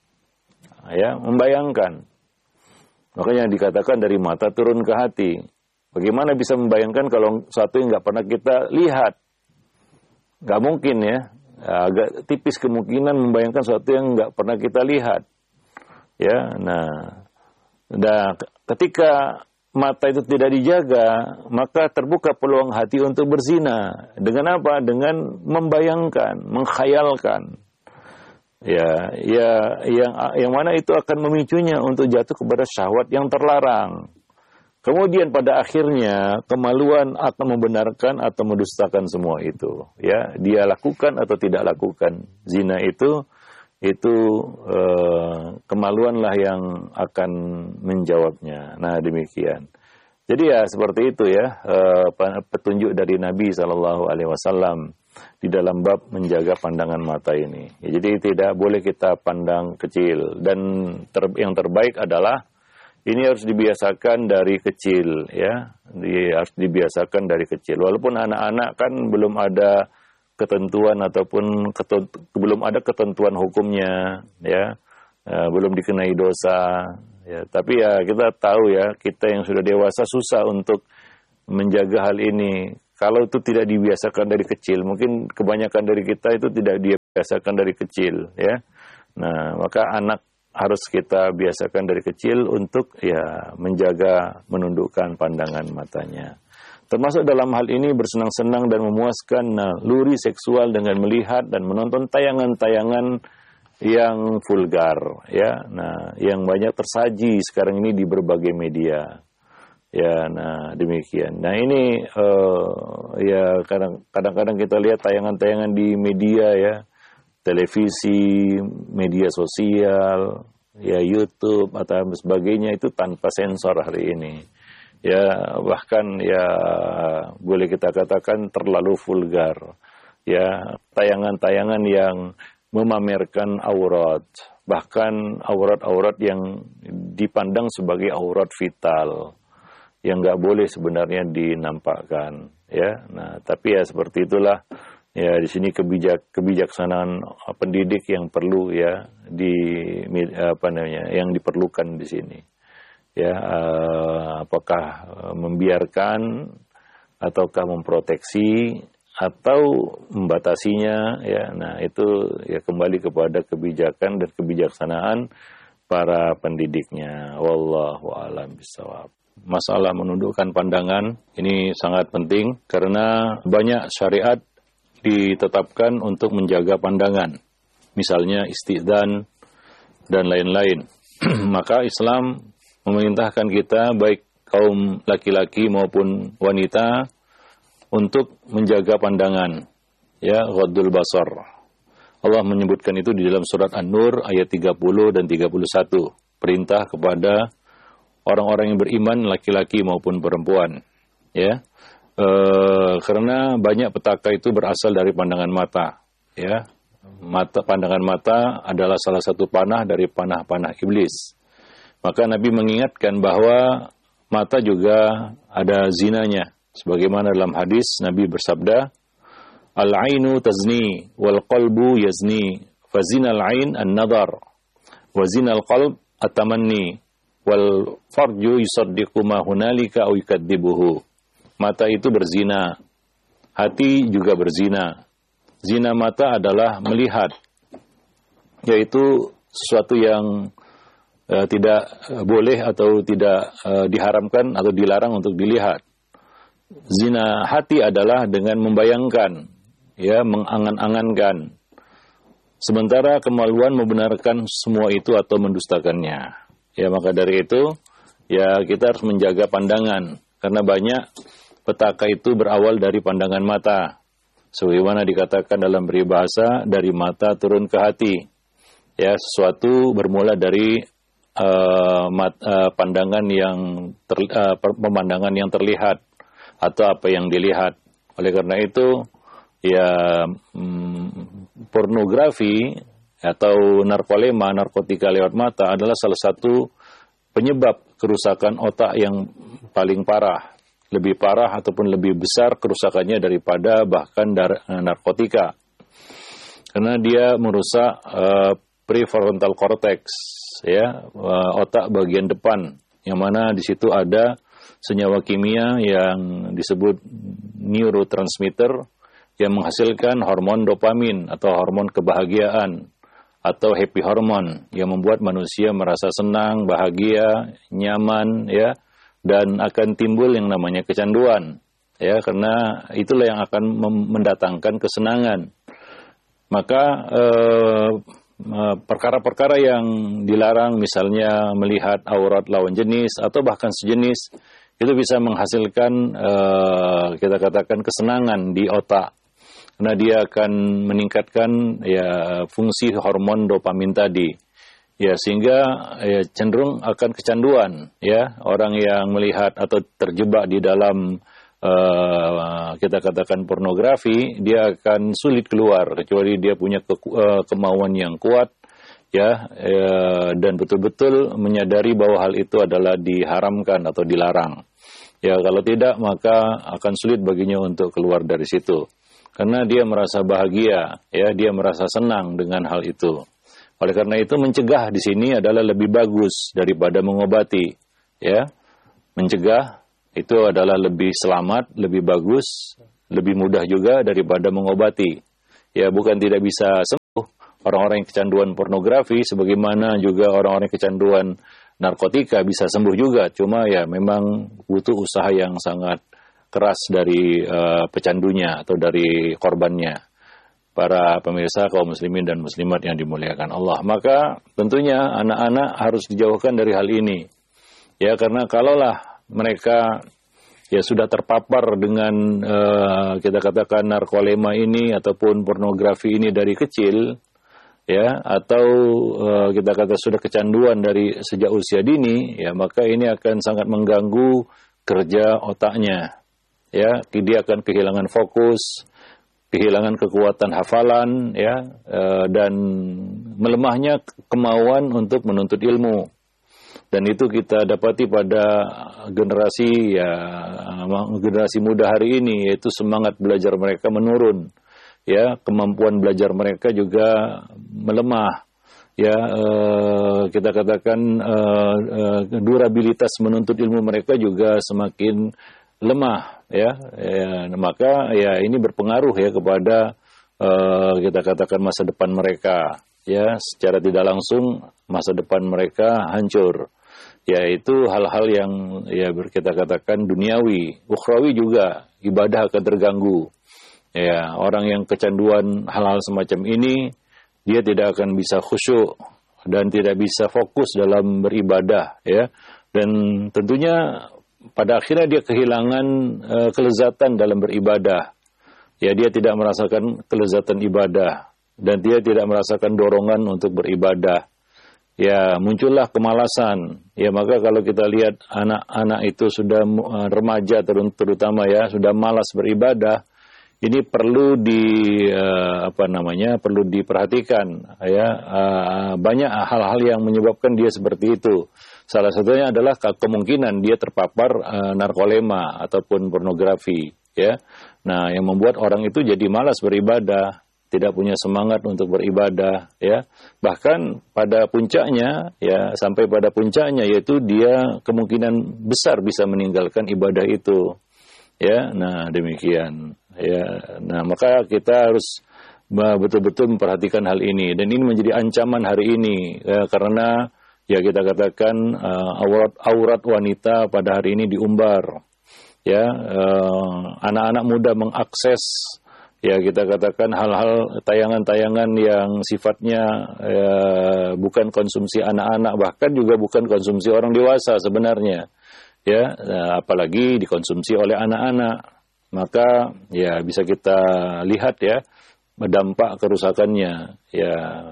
ya, membayangkan. Makanya dikatakan dari mata turun ke hati. Bagaimana bisa membayangkan kalau sesuatu yang nggak pernah kita lihat? Nggak mungkin ya. Agak tipis kemungkinan membayangkan sesuatu yang nggak pernah kita lihat. Ya, nah, nah, ketika mata itu tidak dijaga, maka terbuka peluang hati untuk berzina. Dengan apa? Dengan membayangkan, mengkhayalkan. Ya, ya, yang yang mana itu akan memicunya untuk jatuh kepada syahwat yang terlarang. Kemudian pada akhirnya kemaluan akan membenarkan atau mendustakan semua itu. Ya, dia lakukan atau tidak lakukan zina itu, itu eh, kemaluanlah yang akan menjawabnya. Nah, demikian. Jadi ya seperti itu ya eh, petunjuk dari Nabi shallallahu alaihi wasallam di dalam bab menjaga pandangan mata ini. Ya, jadi tidak boleh kita pandang kecil, dan ter, yang terbaik adalah ini harus dibiasakan dari kecil ya, di, harus dibiasakan dari kecil. Walaupun anak-anak kan belum ada ketentuan ataupun ketut, belum ada ketentuan hukumnya ya, uh, belum dikenai dosa ya, tapi ya kita tahu ya, kita yang sudah dewasa susah untuk menjaga hal ini. Kalau itu tidak dibiasakan dari kecil, mungkin kebanyakan dari kita itu tidak dibiasakan dari kecil ya. Nah, maka anak harus kita biasakan dari kecil untuk ya menjaga, menundukkan pandangan matanya. Termasuk dalam hal ini bersenang-senang dan memuaskan naluri seksual dengan melihat dan menonton tayangan-tayangan yang vulgar ya. Nah, yang banyak tersaji sekarang ini di berbagai media. Ya, nah demikian. Nah ini uh, ya kadang, kadang-kadang kita lihat tayangan-tayangan di media ya, televisi, media sosial, ya YouTube atau sebagainya itu tanpa sensor hari ini. Ya bahkan ya boleh kita katakan terlalu vulgar. Ya, tayangan-tayangan yang memamerkan aurat, bahkan aurat-aurat yang dipandang sebagai aurat vital, yang nggak boleh sebenarnya dinampakkan ya. Nah, tapi ya seperti itulah ya, di sini kebijak kebijaksanaan pendidik yang perlu ya di apa namanya yang diperlukan di sini ya, uh, apakah membiarkan ataukah memproteksi atau membatasinya ya. Nah, itu ya kembali kepada kebijakan dan kebijaksanaan para pendidiknya. Wallahu a'lam bishawab. Masalah menundukkan pandangan ini sangat penting karena banyak syariat ditetapkan untuk menjaga pandangan. Misalnya istidzan dan lain-lain. Maka Islam memerintahkan kita baik kaum laki-laki maupun wanita untuk menjaga pandangan. Ya, ghaddul basar. Allah menyebutkan itu di dalam surat An-Nur ayat tiga puluh dan tiga puluh satu. Perintah kepada orang-orang yang beriman, laki-laki maupun perempuan, ya, e, karena banyak petaka itu berasal dari pandangan mata, ya, mata pandangan mata adalah salah satu panah dari panah-panah iblis. Maka Nabi mengingatkan bahwa mata juga ada zinanya, sebagaimana dalam hadis Nabi bersabda, al-ainu tazni wal qalbu yazni, fazinal ain an-nadar, wa zinal qalb at-tamanni, wal farju yusaddiqu ma hunalika aw yukadzibuhu. Mata itu berzina, hati juga berzina. Zina mata adalah melihat, yaitu sesuatu yang uh, tidak boleh atau tidak uh, diharamkan atau dilarang untuk dilihat. Zina hati adalah dengan membayangkan, ya, mengangan-angankan. Sementara kemaluan membenarkan semua itu atau mendustakannya. Ya, maka dari itu, ya kita harus menjaga pandangan. Karena banyak petaka itu berawal dari pandangan mata. Sebagaimana dikatakan dalam peribahasa, dari mata turun ke hati. Ya, sesuatu bermula dari uh, mat, uh, pandangan yang ter, uh, pemandangan yang terlihat atau apa yang dilihat. Oleh karena itu, ya mm, pornografi atau narkolema, narkotika lewat mata adalah salah satu penyebab kerusakan otak yang paling parah, lebih parah ataupun lebih besar kerusakannya daripada bahkan dar- narkotika. Karena dia merusak uh, prefrontal cortex, ya, uh, otak bagian depan, yang mana di situ ada senyawa kimia yang disebut neurotransmitter yang menghasilkan hormon dopamin atau hormon kebahagiaan atau happy hormone yang membuat manusia merasa senang, bahagia, nyaman, ya, dan akan timbul yang namanya kecanduan, ya, karena itulah yang akan mendatangkan kesenangan. Maka eh, perkara-perkara yang dilarang, misalnya melihat aurat lawan jenis atau bahkan sejenis, itu bisa menghasilkan eh, kita katakan kesenangan di otak. Karena dia akan meningkatkan ya fungsi hormon dopamin tadi, ya, sehingga ya, cenderung akan kecanduan, ya, orang yang melihat atau terjebak di dalam uh, kita katakan pornografi, dia akan sulit keluar kecuali dia punya ke, uh, kemauan yang kuat, ya, uh, dan betul-betul menyadari bahwa hal itu adalah diharamkan atau dilarang. Ya, kalau tidak maka akan sulit baginya untuk keluar dari situ. Karena dia merasa bahagia, ya, dia merasa senang dengan hal itu. Oleh karena itu mencegah di sini adalah lebih bagus daripada mengobati, ya. Mencegah itu adalah lebih selamat, lebih bagus, lebih mudah juga daripada mengobati. Ya, bukan tidak bisa sembuh orang-orang yang kecanduan pornografi, sebagaimana juga orang-orang yang kecanduan narkotika bisa sembuh juga. Cuma ya memang butuh usaha yang sangat keras dari uh, pecandunya atau dari korbannya. Para pemirsa kaum muslimin dan muslimat yang dimuliakan Allah. Maka tentunya anak-anak harus dijauhkan dari hal ini. Ya, karena kalaulah mereka ya sudah terpapar dengan uh, kita katakan narkolema ini ataupun pornografi ini dari kecil, ya, atau uh, kita kata sudah kecanduan dari sejak usia dini, ya, maka ini akan sangat mengganggu kerja otaknya. Ya, dia akan kehilangan fokus, kehilangan kekuatan hafalan, ya, e, dan melemahnya kemauan untuk menuntut ilmu. Dan itu kita dapati pada generasi ya generasi muda hari ini, yaitu semangat belajar mereka menurun, ya, kemampuan belajar mereka juga melemah, ya, e, kita katakan e, e, durabilitas menuntut ilmu mereka juga semakin lemah, ya, ya, maka ya ini berpengaruh ya kepada uh, kita katakan masa depan mereka, ya, secara tidak langsung masa depan mereka hancur, ya, itu hal-hal yang ya kita katakan duniawi, ukhrawi juga, ibadah akan terganggu, ya, orang yang kecanduan hal-hal semacam ini dia tidak akan bisa khusyuk dan tidak bisa fokus dalam beribadah, ya, dan tentunya pada akhirnya dia kehilangan uh, kelezatan dalam beribadah. Ya, dia tidak merasakan kelezatan ibadah dan dia tidak merasakan dorongan untuk beribadah. Ya, muncullah kemalasan. Ya, maka kalau kita lihat anak-anak itu sudah uh, remaja terutama, ya, sudah malas beribadah, ini perlu di uh, apa namanya? perlu diperhatikan, ya. Uh, banyak hal-hal yang menyebabkan dia seperti itu. Salah satunya adalah kemungkinan dia terpapar uh, narkolema ataupun pornografi, ya. Nah, yang membuat orang itu jadi malas beribadah, tidak punya semangat untuk beribadah, ya. Bahkan pada puncaknya, ya, sampai pada puncaknya yaitu dia kemungkinan besar bisa meninggalkan ibadah itu. Ya, nah demikian. Ya, nah maka kita harus betul-betul memperhatikan hal ini, dan ini menjadi ancaman hari ini, ya, karena ya kita katakan uh, aurat aurat wanita pada hari ini diumbar, ya, uh, anak-anak muda mengakses, ya, kita katakan hal-hal tayangan-tayangan yang sifatnya uh, bukan konsumsi anak-anak, bahkan juga bukan konsumsi orang dewasa sebenarnya, ya, uh, apalagi dikonsumsi oleh anak-anak. Maka ya bisa kita lihat, ya, dampak kerusakannya, ya.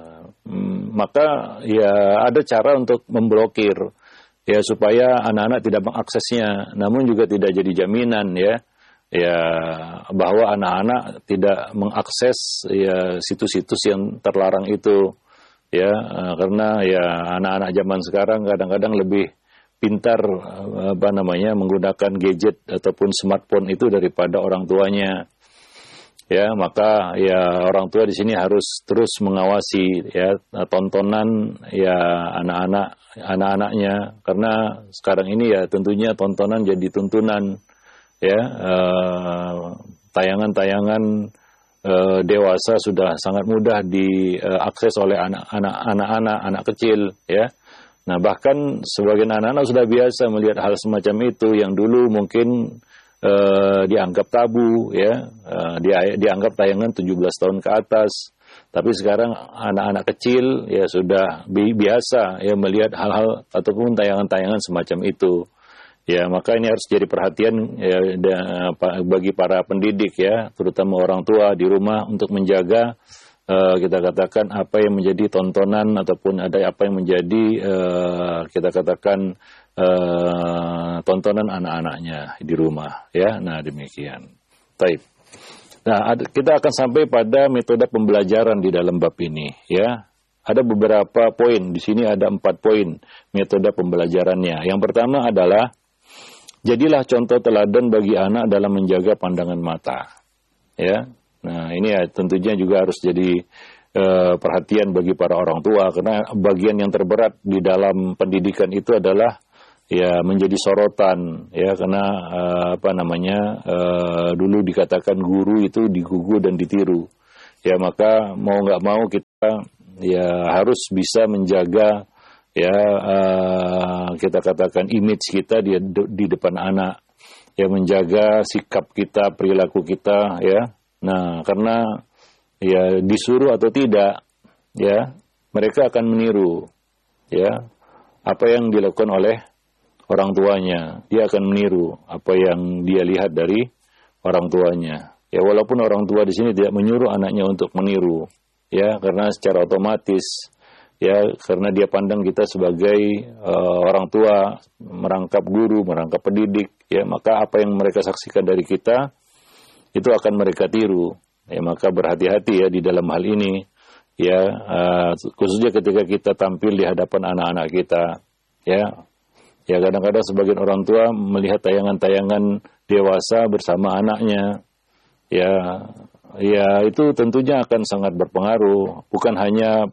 Maka ya ada cara untuk memblokir, ya, supaya anak-anak tidak mengaksesnya, namun juga tidak jadi jaminan, ya, ya bahwa anak-anak tidak mengakses ya situs-situs yang terlarang itu, ya karena ya anak-anak zaman sekarang kadang-kadang lebih pintar apa namanya menggunakan gadget ataupun smartphone itu daripada orang tuanya. Ya, maka ya orang tua di sini harus terus mengawasi ya tontonan ya anak-anak anak-anaknya, karena sekarang ini ya tentunya tontonan jadi tuntunan ya, eh, tayangan-tayangan eh, dewasa sudah sangat mudah diakses oleh anak-anak anak-anak anak kecil ya. Nah, bahkan sebagian anak-anak sudah biasa melihat hal semacam itu yang dulu mungkin Uh, dianggap tabu ya, uh, dia dianggap tayangan tujuh belas tahun ke atas. Tapi sekarang anak-anak kecil ya sudah bi- biasa ya melihat hal-hal ataupun tayangan-tayangan semacam itu. Ya, maka ini harus jadi perhatian ya da- bagi para pendidik ya, terutama orang tua di rumah untuk menjaga uh, kita katakan apa yang menjadi tontonan ataupun ada apa yang menjadi uh, kita katakan Uh, tontonan anak-anaknya di rumah ya. Nah, demikian. Baik. Nah, ad- kita akan sampai pada metode pembelajaran di dalam bab ini ya. Ada beberapa poin. Di sini ada empat poin metode pembelajarannya. Yang pertama adalah jadilah contoh teladan bagi anak dalam menjaga pandangan mata. Ya. Nah, ini ya tentunya juga harus jadi uh, perhatian bagi para orang tua, karena bagian yang terberat di dalam pendidikan itu adalah ya menjadi sorotan ya, karena uh, apa namanya uh, dulu dikatakan guru itu digugu dan ditiru ya, maka mau nggak mau kita ya harus bisa menjaga ya uh, kita katakan image kita di, di depan anak ya, menjaga sikap kita, perilaku kita ya. Nah, karena ya disuruh atau tidak ya mereka akan meniru ya apa yang dilakukan oleh orang tuanya. Dia akan meniru apa yang dia lihat dari orang tuanya. Ya, walaupun orang tua di sini tidak menyuruh anaknya untuk meniru, ya, karena secara otomatis, ya, karena dia pandang kita sebagai uh, orang tua, merangkap guru, merangkap pendidik, ya, maka apa yang mereka saksikan dari kita itu akan mereka tiru. Ya, maka berhati-hati ya di dalam hal ini, ya, uh, khususnya ketika kita tampil di hadapan anak-anak kita, ya. Ya, kadang-kadang sebagian orang tua melihat tayangan-tayangan dewasa bersama anaknya. Ya, ya itu tentunya akan sangat berpengaruh. Bukan hanya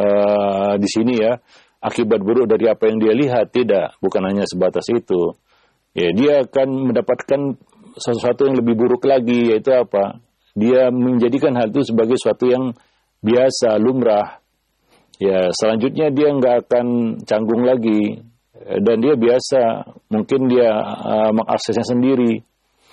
uh, di sini ya, akibat buruk dari apa yang dia lihat, tidak. Bukan hanya sebatas itu. Ya, dia akan mendapatkan sesuatu yang lebih buruk lagi, yaitu apa? Dia menjadikan hal itu sebagai sesuatu yang biasa, lumrah. Ya, selanjutnya dia nggak akan canggung lagi. Dan dia biasa, mungkin dia uh, mengaksesnya sendiri,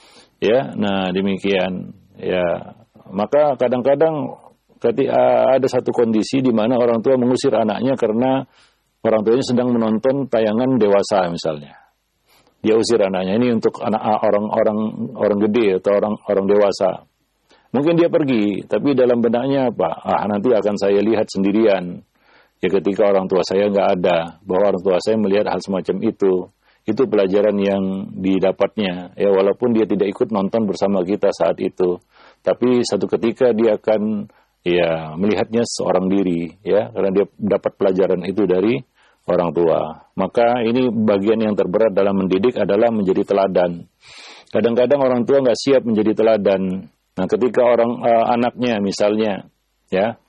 ya. Nah, demikian, ya. Maka kadang-kadang ketika uh, ada satu kondisi di mana orang tua mengusir anaknya karena orang tuanya sedang menonton tayangan dewasa misalnya. Dia usir anaknya, ini untuk anak orang-orang orang gede atau orang orang dewasa. Mungkin dia pergi, tapi dalam benaknya apa? Ah, nanti akan saya lihat sendirian. Ya, ketika orang tua saya nggak ada, bahwa orang tua saya melihat hal semacam itu, itu pelajaran yang didapatnya. Ya, walaupun dia tidak ikut nonton bersama kita saat itu, tapi satu ketika dia akan ya melihatnya seorang diri, ya, karena dia dapat pelajaran itu dari orang tua. Maka ini bagian yang terberat dalam mendidik adalah menjadi teladan. Kadang-kadang orang tua nggak siap menjadi teladan. Nah, ketika orang uh, anaknya misalnya, ya,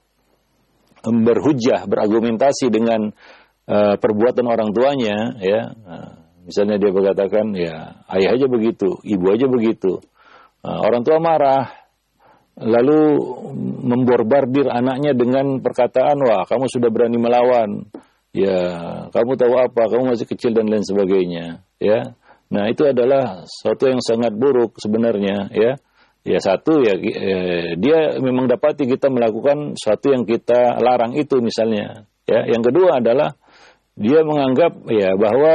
berhujah, berargumentasi dengan uh, perbuatan orang tuanya, ya, uh, misalnya dia berkatakan, ya, ayah aja begitu, ibu aja begitu, uh, orang tua marah, lalu memborbardir anaknya dengan perkataan, wah, kamu sudah berani melawan, ya, kamu tahu apa, kamu masih kecil dan lain sebagainya, ya. Nah, itu adalah sesuatu yang sangat buruk sebenarnya, ya. Ya, satu ya, eh, dia memang dapati kita melakukan sesuatu yang kita larang itu misalnya, ya. Yang kedua adalah dia menganggap ya bahwa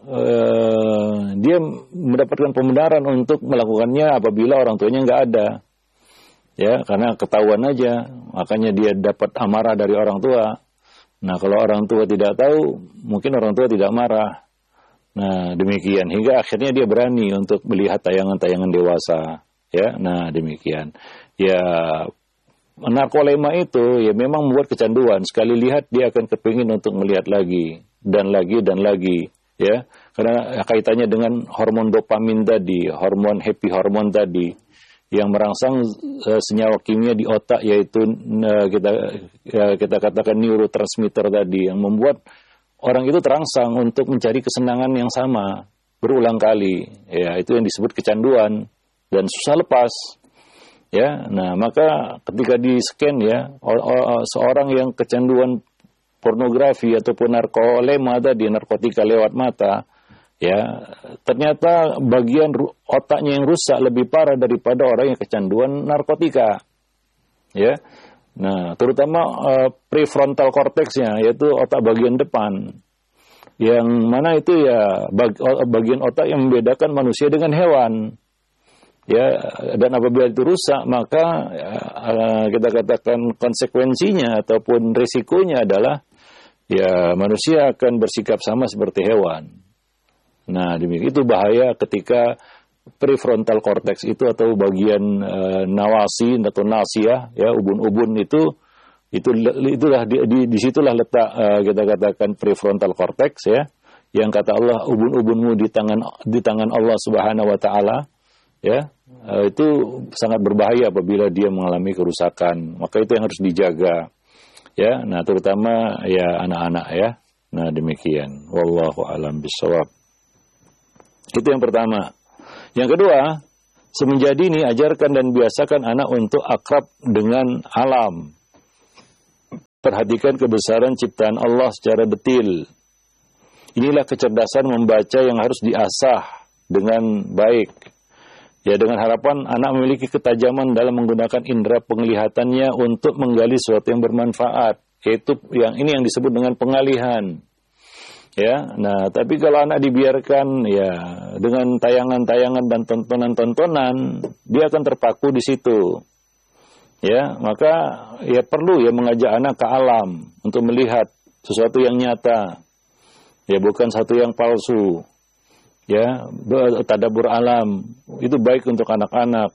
eh, dia mendapatkan pembenaran untuk melakukannya apabila orang tuanya nggak ada, ya, karena ketahuan aja, makanya dia dapat amarah dari orang tua. Nah, kalau orang tua tidak tahu, mungkin orang tua tidak marah. Nah, demikian hingga akhirnya dia berani untuk melihat tayangan-tayangan dewasa, ya. Nah, demikian. Ya, narkolema itu ya memang membuat kecanduan. Sekali lihat dia akan kepingin untuk melihat lagi dan lagi dan lagi, ya. Karena kaitannya dengan hormon dopamin tadi, hormon happy hormon tadi yang merangsang uh, senyawa kimia di otak, yaitu uh, kita uh, kita katakan neurotransmitter tadi yang membuat orang itu terangsang untuk mencari kesenangan yang sama berulang kali. Ya, itu yang disebut kecanduan dan susah lepas. Ya, nah maka ketika di scan ya or, or, seorang yang kecanduan pornografi ataupun narkolema tadi, narkotika lewat mata, ya ternyata bagian otaknya yang rusak lebih parah daripada orang yang kecanduan narkotika. Ya, nah terutama uh, prefrontal cortexnya, yaitu otak bagian depan, yang mana itu ya bag, bagian otak yang membedakan manusia dengan hewan. Ya, dan apabila itu rusak, maka uh, kita katakan konsekuensinya ataupun risikonya adalah ya manusia akan bersikap sama seperti hewan. Nah, demikian itu bahaya ketika prefrontal cortex itu atau bagian uh, nawasi atau nasia, ya ubun-ubun itu itu itulah di, di, disitulah letak uh, kita katakan prefrontal cortex, ya, yang kata Allah ubun-ubunmu di tangan di tangan Allah Subhanahu wa taala. Ya, itu sangat berbahaya apabila dia mengalami kerusakan. Maka itu yang harus dijaga. Ya, nah terutama ya anak-anak, ya. Nah, demikian. Wallahu a'lam bishawab. Itu yang pertama. Yang kedua, semenjak dini ajarkan dan biasakan anak untuk akrab dengan alam. Perhatikan kebesaran ciptaan Allah secara detil. Inilah kecerdasan membaca yang harus diasah dengan baik. Ya, dengan harapan anak memiliki ketajaman dalam menggunakan indera penglihatannya untuk menggali sesuatu yang bermanfaat, yaitu yang ini yang disebut dengan pengalihan. Ya, nah tapi kalau anak dibiarkan ya dengan tayangan-tayangan dan tontonan-tontonan, dia akan terpaku di situ. Ya, maka ya perlu ya mengajak anak ke alam untuk melihat sesuatu yang nyata. Ya, bukan satu yang palsu. Ya, tadabbur alam itu baik untuk anak-anak.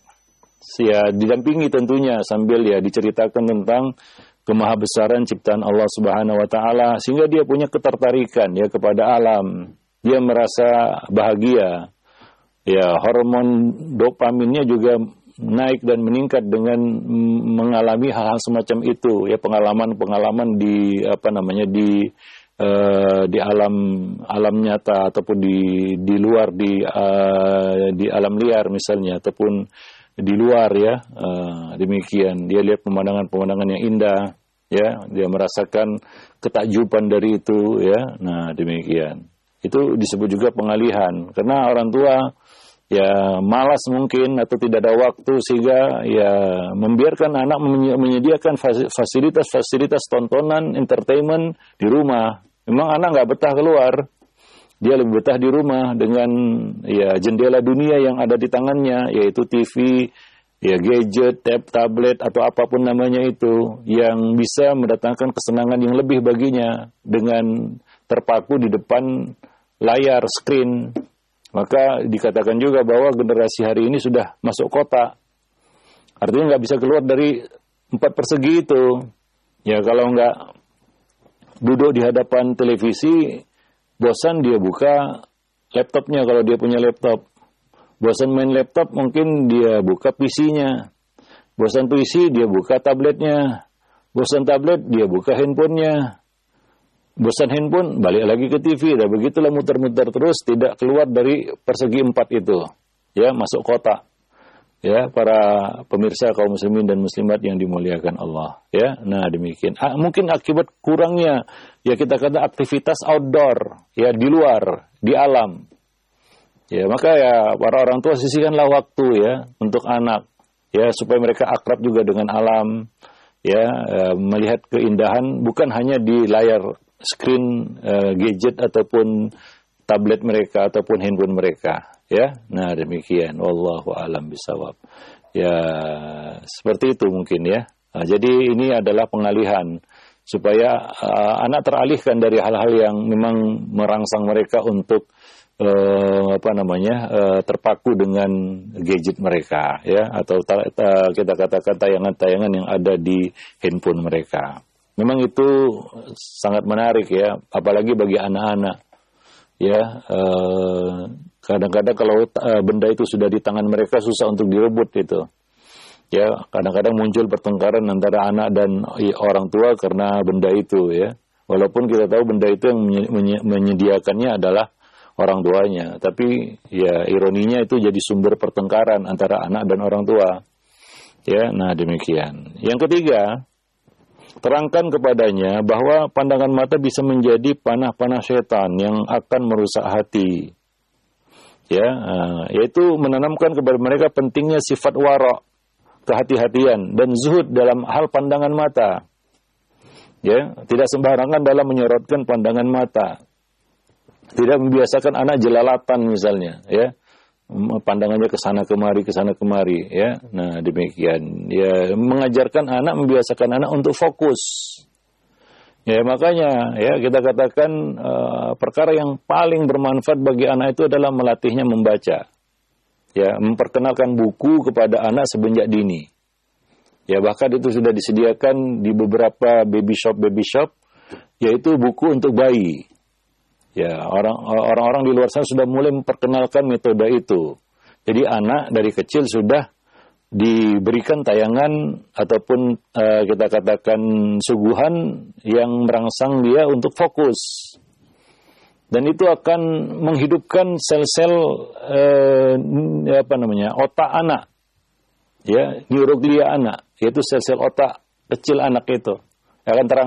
Ya, didampingi tentunya sambil ya diceritakan tentang kemahabesaran ciptaan Allah Subhanahu wa taala sehingga dia punya ketertarikan ya kepada alam. Dia merasa bahagia. Ya, hormon dopaminnya juga naik dan meningkat dengan mengalami hal-hal semacam itu. Ya, pengalaman-pengalaman di apa namanya di Uh, di alam alam nyata ataupun di di luar di uh, di alam liar misalnya ataupun di luar, ya, uh, demikian dia lihat pemandangan-pemandangan yang indah, ya, dia merasakan ketakjuban dari itu, ya. Nah, demikian itu disebut juga pengalihan karena orang tua ya malas mungkin atau tidak ada waktu sehingga ya membiarkan anak menyediakan fasilitas-fasilitas tontonan entertainment di rumah. Memang anak nggak betah keluar, dia lebih betah di rumah dengan ya jendela dunia yang ada di tangannya, yaitu T V, ya gadget, tab, tablet atau apapun namanya itu yang bisa mendatangkan kesenangan yang lebih baginya dengan terpaku di depan layar screen. Maka dikatakan juga bahwa generasi hari ini sudah masuk kota. Artinya nggak bisa keluar dari empat persegi itu. Ya, kalau nggak duduk di hadapan televisi, bosan dia buka laptopnya kalau dia punya laptop. Bosan main laptop mungkin dia buka P C-nya. Bosan P C dia buka tabletnya. Bosan tablet dia buka handphonenya. Bosan handphone, balik lagi ke T V. Dan begitulah muter-muter terus, tidak keluar dari persegi empat itu. Ya, masuk kota. Ya, para pemirsa kaum muslimin dan muslimat yang dimuliakan Allah. Ya, nah demikian. Ah, mungkin akibat kurangnya, ya kita kata aktivitas outdoor, ya di luar, di alam. Ya, maka ya para orang tua sisihkanlah waktu ya untuk anak. Ya, supaya mereka akrab juga dengan alam. Ya, eh, melihat keindahan bukan hanya di layar screen uh, gadget ataupun tablet mereka ataupun handphone mereka, ya. Nah, demikian. Wallahu a'lam bishawab. Ya, seperti itu mungkin, ya. Nah, jadi ini adalah pengalihan supaya uh, anak teralihkan dari hal-hal yang memang merangsang mereka untuk uh, apa namanya uh, terpaku dengan gadget mereka, ya, atau ta- ta- kita katakan tayangan-tayangan yang ada di handphone mereka. Memang itu sangat menarik, ya, apalagi bagi anak-anak, ya. Uh, kadang-kadang kalau uh, benda itu sudah di tangan mereka susah untuk direbut itu. Ya, kadang-kadang muncul pertengkaran antara anak dan orang tua karena benda itu, ya. Walaupun kita tahu benda itu yang menyediakannya adalah orang tuanya, tapi ya ironinya itu jadi sumber pertengkaran antara anak dan orang tua. Ya, nah demikian. Yang ketiga, terangkan kepadanya bahwa pandangan mata bisa menjadi panah-panah setan yang akan merusak hati. Ya, yaitu menanamkan kepada mereka pentingnya sifat wara', kehati-hatian dan zuhud dalam hal pandangan mata. Ya, tidak sembarangan dalam menyorotkan pandangan mata. Tidak membiasakan anak jelalatan misalnya, ya. Pandangannya ke sana kemari ke sana kemari, ya. Nah, demikian. Ya, mengajarkan anak, membiasakan anak untuk fokus. Ya, makanya ya kita katakan uh, perkara yang paling bermanfaat bagi anak itu adalah melatihnya membaca. Ya, memperkenalkan buku kepada anak semenjak dini. Ya, bahkan itu sudah disediakan di beberapa baby shop baby shop, yaitu buku untuk bayi. Ya, orang orang-orang di luar sana sudah mulai memperkenalkan metode itu. Jadi anak dari kecil sudah diberikan tayangan ataupun uh, kita katakan suguhan yang merangsang dia untuk fokus. Dan itu akan menghidupkan sel-sel eh, apa namanya otak anak, ya, neuroglia anak, yaitu sel-sel otak kecil anak itu akan terang